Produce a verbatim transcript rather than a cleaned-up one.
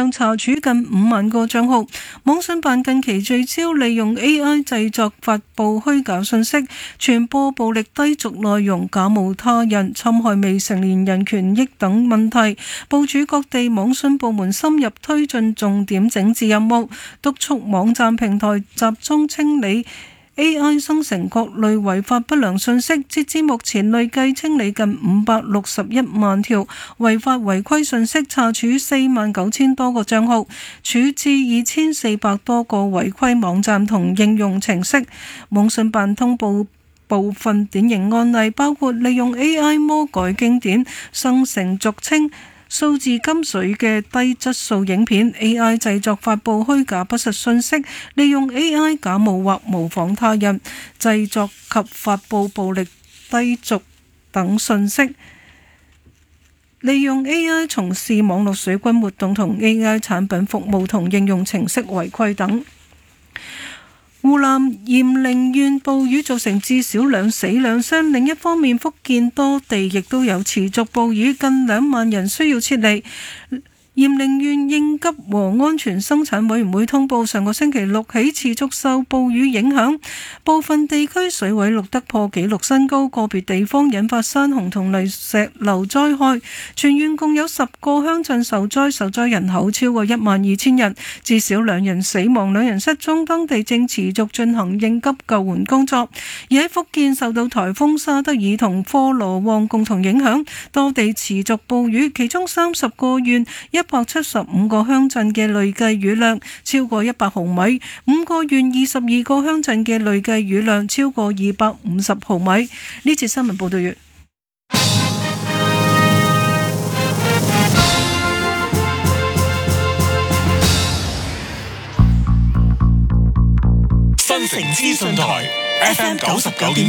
上查處近五萬個帳號。網信辦近期聚焦利用 A I 製作發布虛假信息、傳播暴力低俗內容、假冒他人、侵害未成年人權益等問題，部署各地網信部門深入推進重點整治任務，督促網站平台集中清理A I 生成各類違法不良信息，截至目前累計清理近五百六十一萬條違法違規信息，查處四萬九千多個帳號，處置二千四百多個違規網站同應用程式。網信辦通報部分典型案例，包括利用 A I 魔改經典，生成俗稱數字金水嘅低質素影片， A I 製作發布虛假不實信息，利用 A I 假冒或模仿他人製作及發布暴力低俗等信息，利用 A I 從事網絡水軍活動同 A I 產品服務同應用程式違規等。湖南閻陵縣暴雨造成至少兩死兩傷，另一方面福建多地亦都有持續暴雨，近兩萬人需要撤離。閻陵縣應急和安全生產委員會通報，上個星期六起持續受暴雨影響，部分地區水位錄得破紀錄新高，個別地方引發山洪同泥石流災害。全縣共有十個鄉鎮受災，受災人口超過一萬二千人，至少兩人死亡，兩人失蹤。當地正持續進行應急救援工作。而喺福建，受到颱風沙德爾同科羅旺共同影響，多地持續暴雨，其中三十個縣一百七十五個鄉鎮嘅累計雨量超過一百毫米，五個縣二十二個鄉鎮嘅累計雨量超過二百五十毫米。呢節新聞報道完。 新城資訊台 F M 九十九點